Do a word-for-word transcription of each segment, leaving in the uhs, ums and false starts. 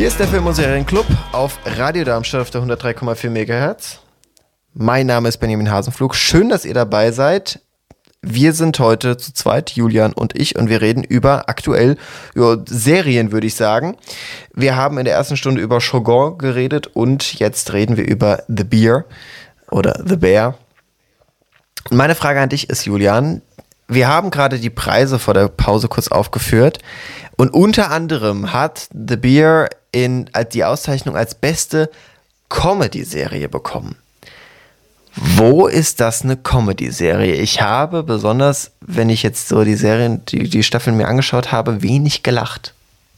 Hier ist der Film- und Serienclub auf Radio Darmstadt auf der hundertdrei Komma vier Megahertz. Mein Name ist Benjamin Hasenflug. Schön, dass ihr dabei seid. Wir sind heute zu zweit, Julian und ich, und wir reden über aktuell über Serien, würde ich sagen. Wir haben in der ersten Stunde über Shogun geredet und jetzt reden wir über The Bear oder The Bear. Und meine Frage an dich ist, Julian, wir haben gerade die Preise vor der Pause kurz aufgeführt und unter anderem hat The Bear in die Auszeichnung als beste Comedy-Serie bekommen. Wo ist das eine Comedy-Serie? Ich habe besonders, wenn ich jetzt so die Serien, die, die Staffeln mir angeschaut habe, wenig gelacht.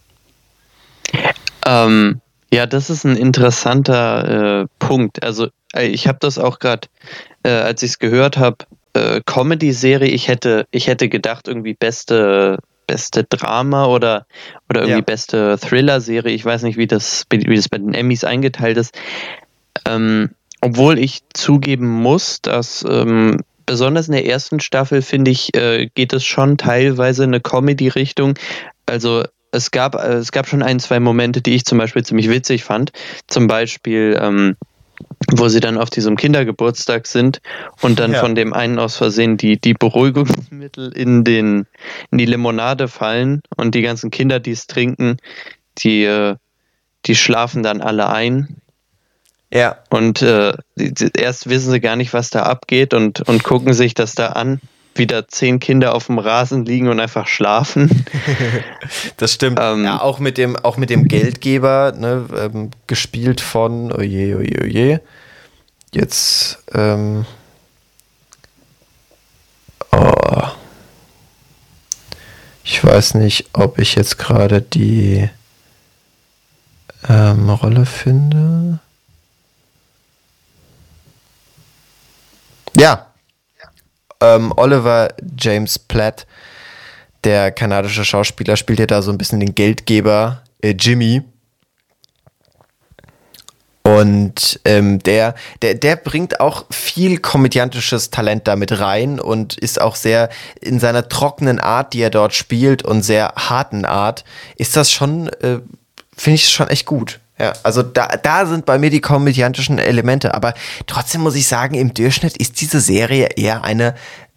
Ähm, ja, das ist ein interessanter äh, Punkt. Also äh, ich habe das auch gerade, äh, als ich es gehört habe, äh, Comedy-Serie, ich hätte, ich hätte gedacht, irgendwie beste, beste Drama oder, oder irgendwie Ja. beste Thriller-Serie. Ich weiß nicht, wie das, wie das bei den Emmys eingeteilt ist. Ähm, Obwohl ich zugeben muss, dass ähm, besonders in der ersten Staffel, finde ich, äh, geht es schon teilweise in eine Comedy-Richtung. Also es gab, äh, es gab schon ein, zwei Momente, die ich zum Beispiel ziemlich witzig fand. Zum Beispiel, ähm, wo sie dann auf diesem Kindergeburtstag sind und dann Ja. von dem einen aus Versehen die, die Beruhigungsmittel in, den, in die Limonade fallen und die ganzen Kinder, die es trinken, die, äh, die schlafen dann alle ein. Ja. Und äh, die, die, erst wissen sie gar nicht, was da abgeht und, und gucken sich das da an, wie da zehn Kinder auf dem Rasen liegen und einfach schlafen. Das stimmt. Ähm, ja, auch mit dem, auch mit dem Geldgeber, ne, ähm, gespielt von, oje, oje, oje. Jetzt, ähm, oh. Ich weiß nicht, ob ich jetzt gerade die ähm, Rolle finde. Ja, ähm, Oliver James Platt, der kanadische Schauspieler, spielt ja da so ein bisschen den Geldgeber äh, Jimmy. Und ähm, der, der, der bringt auch viel komödiantisches Talent damit rein und ist auch sehr in seiner trockenen Art, die er dort spielt und sehr harten Art, ist das schon, äh, finde ich schon echt gut. Ja, also da, da sind bei mir die komödiantischen Elemente, aber trotzdem muss ich sagen, im Durchschnitt ist diese Serie eher eine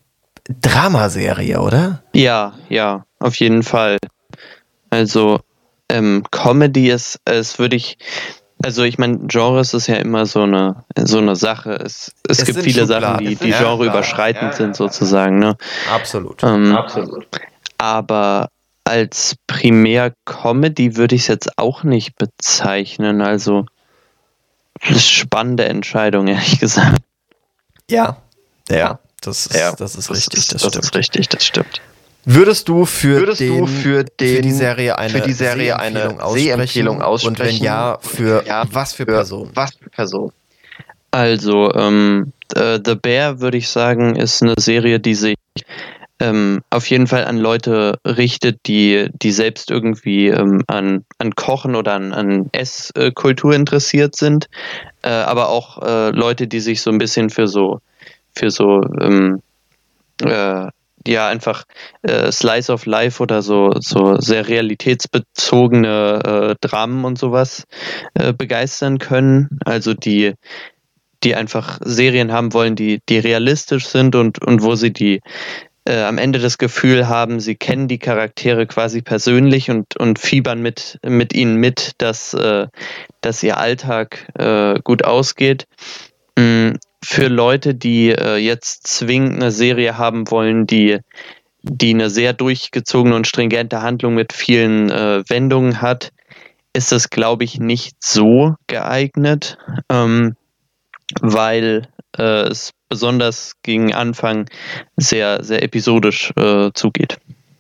Dramaserie, oder? ja, ja, auf jeden Fall. Also ähm, Comedy ist, es würde ich, also ich meine, Genres ist ja immer so eine so eine Sache. Es, es, Es gibt sind viele Schubladen. Sachen, die, Es die sind genreüberschreitend Schubladen. Ja, sind ja. sozusagen. Ne? Absolut. Ähm, Absolut. Aber als Primär-Comedy würde ich es jetzt auch nicht bezeichnen. Also, das ist eine spannende Entscheidung, ehrlich gesagt. Ja, ja, das ist, Ja, das ist das richtig, ist, das, das stimmt. ist richtig, das stimmt. Würdest du für, Würdest den, du für, den, für die Serie eine für die Serie eine Sehempfehlung aussprechen? Sehempfehlung aussprechen? Und wenn ja, für ja, was für für Personen? was für Personen? Also, ähm, äh, The Bear, würde ich sagen, ist eine Serie, die sich ähm, auf jeden Fall an Leute richtet, die, die selbst irgendwie ähm, an, an Kochen oder an, an Esskultur interessiert sind, äh, aber auch äh, Leute, die sich so ein bisschen für so für so ähm, äh, ja einfach äh, Slice of Life oder so so sehr realitätsbezogene äh, Dramen und sowas äh, begeistern können. Also die die einfach Serien haben wollen, die die realistisch sind und und wo sie die äh, am Ende das Gefühl haben, sie kennen die Charaktere quasi persönlich und, und fiebern mit, mit ihnen mit, dass, äh, dass ihr Alltag äh, gut ausgeht. Mm, für Leute, die äh, jetzt zwingend eine Serie haben wollen, die, die eine sehr durchgezogene und stringente Handlung mit vielen äh, Wendungen hat, ist das, glaube ich, nicht so geeignet, ähm, weil äh, es besonders gegen Anfang sehr, sehr episodisch äh, zugeht.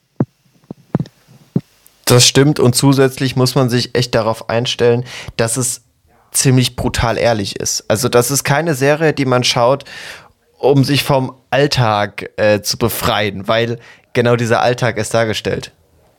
Das stimmt und zusätzlich muss man sich echt darauf einstellen, dass es ziemlich brutal ehrlich ist. Also das ist keine Serie, die man schaut, um sich vom Alltag äh, zu befreien, weil genau dieser Alltag ist dargestellt.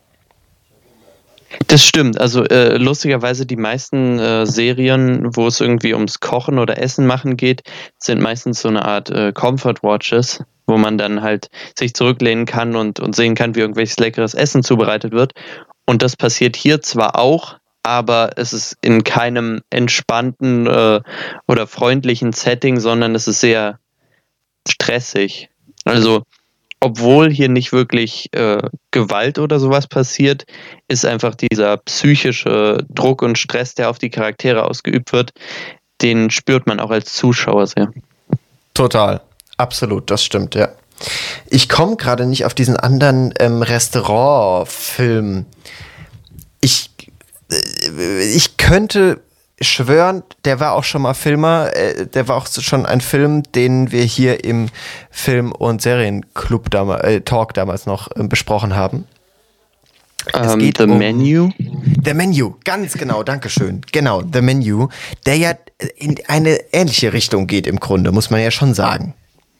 Das stimmt. Also äh, lustigerweise die meisten äh, Serien, wo es irgendwie ums Kochen oder Essen machen geht, sind meistens so eine Art äh, Comfort Watches, wo man dann halt sich zurücklehnen kann und, und sehen kann, wie irgendwelches leckeres Essen zubereitet wird. Und das passiert hier zwar auch, aber es ist in keinem entspannten äh, oder freundlichen Setting, sondern es ist sehr stressig. Also, obwohl hier nicht wirklich äh, Gewalt oder sowas passiert, ist einfach dieser psychische Druck und Stress, der auf die Charaktere ausgeübt wird, den spürt man auch als Zuschauer sehr. Total, absolut, das stimmt, ja. Ich komme gerade nicht auf diesen anderen ähm, Restaurant-Film. Ich, äh, ich könnte schwören, der war auch schon mal Filmer, äh, der war auch schon ein Film, den wir hier im Film- und Serienclub damals, äh, Talk damals noch äh, besprochen haben. Es Ähm, geht The um Menu. The Menu, ganz genau, dankeschön. Genau, The Menu, der ja in eine ähnliche Richtung geht im Grunde, muss man ja schon sagen.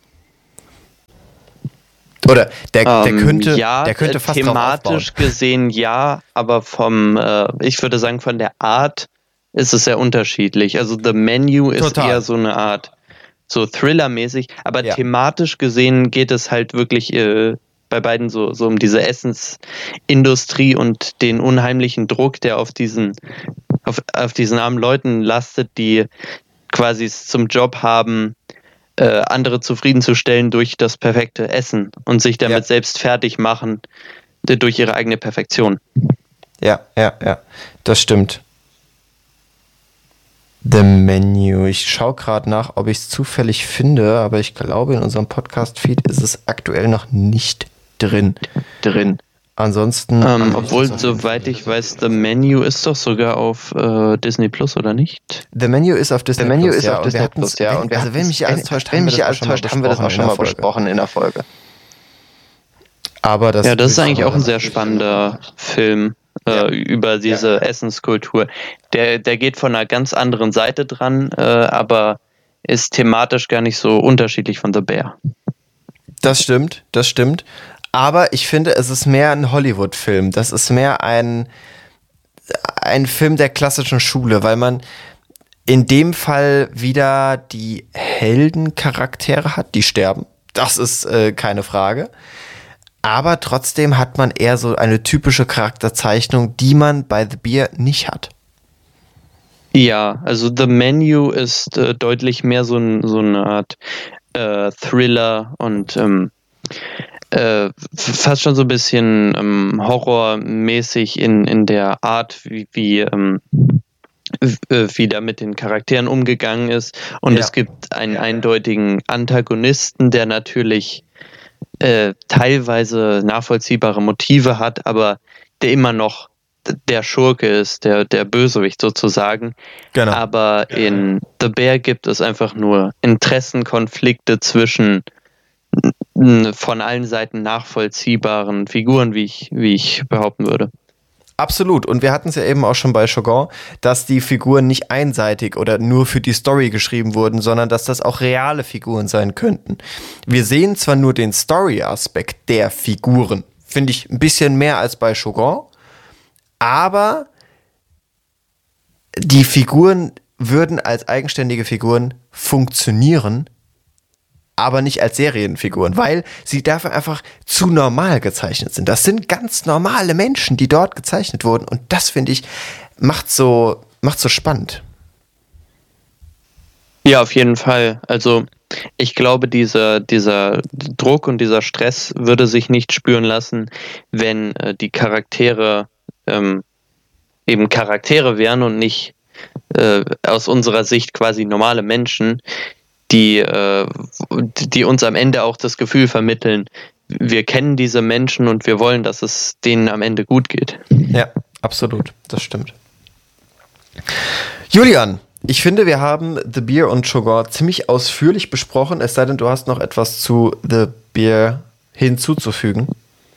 Oder der, der Ähm, könnte, ja, der könnte äh, fast drauf aufbauen. thematisch gesehen ja, aber vom, äh, ich würde sagen, von der Art ist es sehr unterschiedlich. Also The Menu ist Total. eher so eine Art, so Thriller-mäßig, aber Ja. thematisch gesehen geht es halt wirklich äh, bei beiden so, so um diese Essensindustrie und den unheimlichen Druck, der auf diesen, auf, auf diesen armen Leuten lastet, die quasi es zum Job haben, äh, andere zufriedenzustellen durch das perfekte Essen und sich damit Ja. selbst fertig machen äh, durch ihre eigene Perfektion. Ja, ja, ja, das stimmt. The Menu. Ich schaue gerade nach, ob ich es zufällig finde, aber ich glaube, in unserem Podcast-Feed ist es aktuell noch nicht drin. Drin. Ansonsten. Ähm, obwohl, soweit ich weiß, The Menu ist doch sogar auf äh, Disney Plus, oder nicht? The Menu ist auf Disney The Menu Plus, ist ja, auf und wir Disney hatten's- Plus, ja. wenn- Und wir also wenn mich hier alles hatten's- täuscht, wenn haben wir mich hier das alles auch schon mal täuscht, haben wir das auch schon mal besprochen in der Folge. besprochen in der Folge. Aber das Ja, das ist eigentlich auch ein sehr spannender Film äh, Ja. über diese Essenskultur. Der, der geht von einer ganz anderen Seite dran, äh, aber ist thematisch gar nicht so unterschiedlich von The Bear. Das stimmt, das stimmt. Aber ich finde, es ist mehr ein Hollywood-Film. Das ist mehr ein, ein Film der klassischen Schule, weil man in dem Fall wieder die Heldencharaktere hat, die sterben. Das ist äh, keine Frage. Aber trotzdem hat man eher so eine typische Charakterzeichnung, die man bei The Bear nicht hat. Ja, also The Menu ist äh, deutlich mehr so, ein, so eine Art äh, Thriller und ähm, äh, fast schon so ein bisschen ähm, horrormäßig in, in der Art, wie, wie, ähm, w- wie da mit den Charakteren umgegangen ist. Und Ja. es gibt einen eindeutigen Antagonisten, der natürlich äh, teilweise nachvollziehbare Motive hat, aber der immer noch der Schurke ist, der, der Bösewicht sozusagen. Genau. Aber in The Bear gibt es einfach nur Interessenkonflikte zwischen n- von allen Seiten nachvollziehbaren Figuren, wie ich, wie ich behaupten würde. Absolut. Und wir hatten es ja eben auch schon bei Shogun, dass die Figuren nicht einseitig oder nur für die Story geschrieben wurden, sondern dass das auch reale Figuren sein könnten. Wir sehen zwar nur den Story-Aspekt der Figuren, finde ich ein bisschen mehr als bei Shogun, aber die Figuren würden als eigenständige Figuren funktionieren, aber nicht als Serienfiguren, weil sie dafür einfach zu normal gezeichnet sind. Das sind ganz normale Menschen, die dort gezeichnet wurden, und das, finde ich, macht so, macht so spannend. Ja, auf jeden Fall. Also ich glaube, dieser, dieser Druck und dieser Stress würde sich nicht spüren lassen, wenn äh, die Charaktere ähm, eben Charaktere wären und nicht äh, aus unserer Sicht quasi normale Menschen, die, äh, die uns am Ende auch das Gefühl vermitteln, wir kennen diese Menschen und wir wollen, dass es denen am Ende gut geht. Ja, absolut, das stimmt. Julian, ich finde, wir haben The Bear und Shogun ziemlich ausführlich besprochen, es sei denn, du hast noch etwas zu The Bear hinzuzufügen.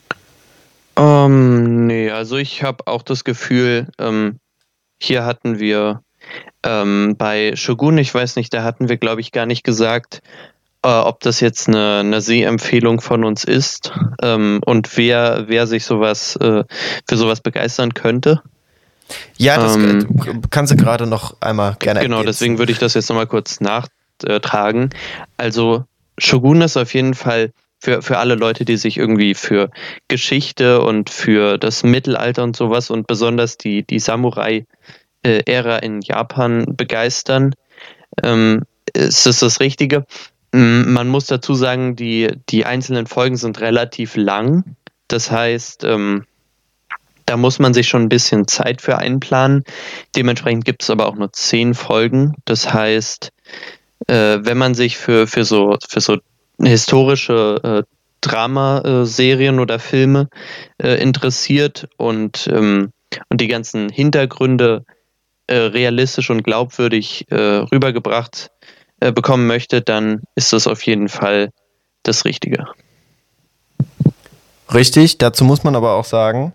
Ähm, nee, also ich habe auch das Gefühl, ähm, hier hatten wir ähm, bei Shogun, ich weiß nicht, da hatten wir, glaube ich, gar nicht gesagt, äh, ob das jetzt eine, eine Sehempfehlung von uns ist ähm, und wer, wer sich sowas äh, für sowas begeistern könnte. Ja, das Ähm, äh, kannst du gerade noch einmal gerne Genau, ergänzen. deswegen würde ich das jetzt nochmal kurz nachtragen. Also Shogun ist auf jeden Fall für, für alle Leute, die sich irgendwie für Geschichte und für das Mittelalter und sowas und besonders die, die Samurai-Ära in Japan begeistern, ähm, ist es das Richtige. Man muss dazu sagen, die, die einzelnen Folgen sind relativ lang. Das heißt, ähm, da muss man sich schon ein bisschen Zeit für einplanen. Dementsprechend gibt es aber auch nur zehn Folgen. Das heißt, äh, wenn man sich für, für, so, für so historische äh, Dramaserien oder Filme äh, interessiert und, ähm, und die ganzen Hintergründe äh, realistisch und glaubwürdig äh, rübergebracht äh, bekommen möchte, dann ist das auf jeden Fall das Richtige. Richtig, dazu muss man aber auch sagen,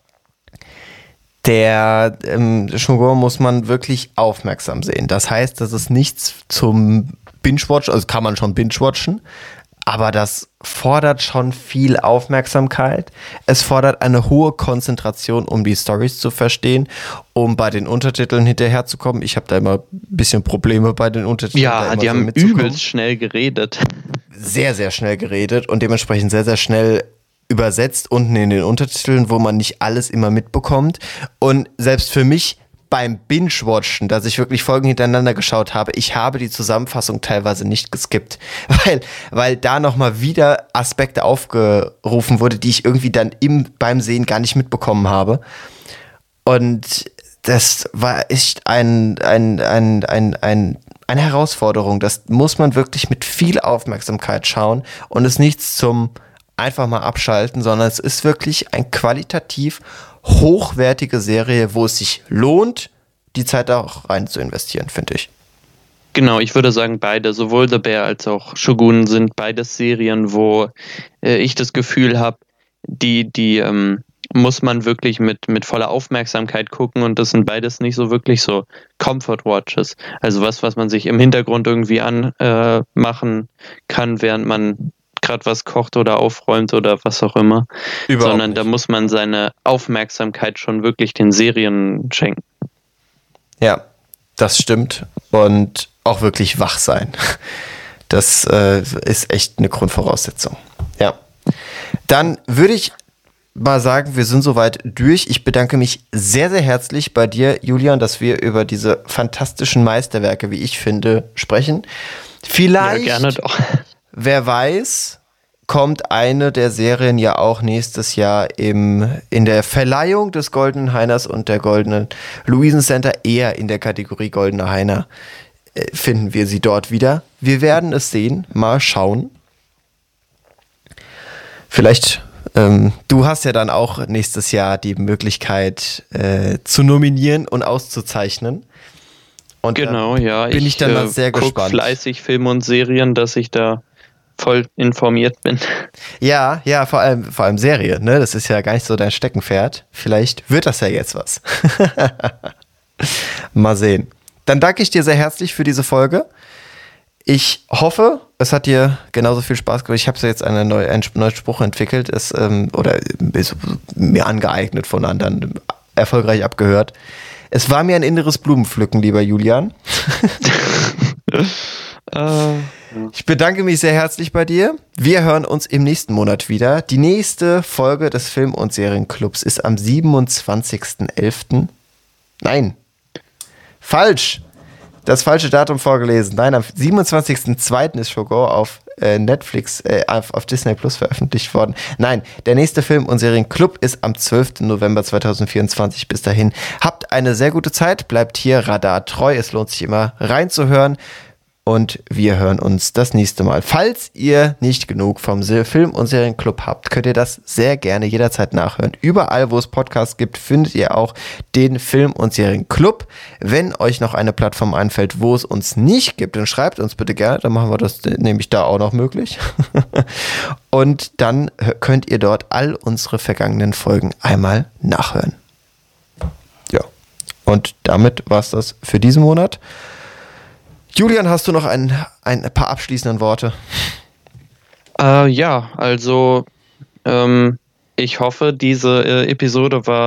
der ähm, Shogun muss man wirklich aufmerksam sehen. Das heißt, das ist nichts zum Binge-Watchen, also kann man schon Binge-Watchen, aber das fordert schon viel Aufmerksamkeit. Es fordert eine hohe Konzentration, um die Storys zu verstehen, um bei den Untertiteln hinterherzukommen. Ich habe da immer ein bisschen Probleme bei den Untertiteln. Ja, die so haben übelst schnell geredet. Sehr, sehr schnell geredet und dementsprechend sehr, sehr schnell übersetzt unten in den Untertiteln, wo man nicht alles immer mitbekommt. Und selbst für mich beim Binge-Watchen, dass ich wirklich Folgen hintereinander geschaut habe, ich habe die Zusammenfassung teilweise nicht geskippt, weil, weil da nochmal wieder Aspekte aufgerufen wurde, die ich irgendwie dann im, beim Sehen gar nicht mitbekommen habe. Und das war echt ein, ein, ein, ein, ein, eine Herausforderung. Das muss man wirklich mit viel Aufmerksamkeit schauen und ist nichts zum einfach mal abschalten, sondern es ist wirklich ein qualitativ hochwertige Serie, wo es sich lohnt, die Zeit da auch rein zu investieren, finde ich. Genau, ich würde sagen, beide, sowohl The Bear als auch Shogun sind beides Serien, wo äh, ich das Gefühl habe, die, die ähm, muss man wirklich mit, mit voller Aufmerksamkeit gucken und das sind beides nicht so wirklich so Comfort Watches. Also was, was man sich im Hintergrund irgendwie anmachen äh, kann, während man gerade was kocht oder aufräumt oder was auch immer. Überhaupt Sondern nicht. Da muss man seine Aufmerksamkeit schon wirklich den Serien schenken. Ja, das stimmt. Und auch wirklich wach sein. Das äh, ist echt eine Grundvoraussetzung. Ja. Dann würde ich mal sagen, wir sind soweit durch. Ich bedanke mich sehr, sehr herzlich bei dir, Julian, dass wir über diese fantastischen Meisterwerke, wie ich finde, sprechen. Vielleicht, ja, gerne doch. Wer weiß, kommt eine der Serien ja auch nächstes Jahr im, in der Verleihung des Goldenen Heiners und der Goldenen Luisen Center eher in der Kategorie Goldener Heiner. Äh, finden wir sie dort wieder. Wir werden es sehen. Mal schauen. Vielleicht, ähm, du hast ja dann auch nächstes Jahr die Möglichkeit äh, zu nominieren und auszuzeichnen. Und genau, ja. Bin ich, ich dann äh, mal sehr gespannt. Fleißig Filme und Serien, dass ich da voll informiert bin. Ja, ja, vor allem, vor allem Serie, ne? Das ist ja gar nicht so dein Steckenpferd. Vielleicht wird das ja jetzt was. Mal sehen. Dann danke ich dir sehr herzlich für diese Folge. Ich hoffe, es hat dir genauso viel Spaß gemacht. Ich habe jetzt eine neue, einen neuen Spruch entwickelt, ist, ähm, oder ist mir angeeignet von anderen, erfolgreich abgehört. Es war mir ein inneres Blumenpflücken, lieber Julian. äh. Ich bedanke mich sehr herzlich bei dir. Wir hören uns im nächsten Monat wieder. Die nächste Folge des Film- und Serienclubs ist am siebenundzwanzigsten elften Nein, falsch. Das falsche Datum vorgelesen. Nein, am siebenundzwanzigsten zweiten ist Shogun auf äh, Netflix, äh, auf, auf Disney Plus veröffentlicht worden. Nein, der nächste Film- und Serienclub ist am zwölften November zweitausendvierundzwanzig. Bis dahin, habt eine sehr gute Zeit. Bleibt hier Radar treu. Es lohnt sich immer reinzuhören. Und wir hören uns das nächste Mal. Falls ihr nicht genug vom Film- und Serienclub habt, könnt ihr das sehr gerne jederzeit nachhören. Überall, wo es Podcasts gibt, findet ihr auch den Film- und Serienclub. Wenn euch noch eine Plattform einfällt, wo es uns nicht gibt, dann schreibt uns bitte gerne. Dann machen wir das nämlich da auch noch möglich. Und dann könnt ihr dort all unsere vergangenen Folgen einmal nachhören. Ja. Und damit war es das für diesen Monat. Julian, hast du noch ein, ein paar abschließenden Worte? Äh, ja, also ähm, ich hoffe, diese äh, Episode war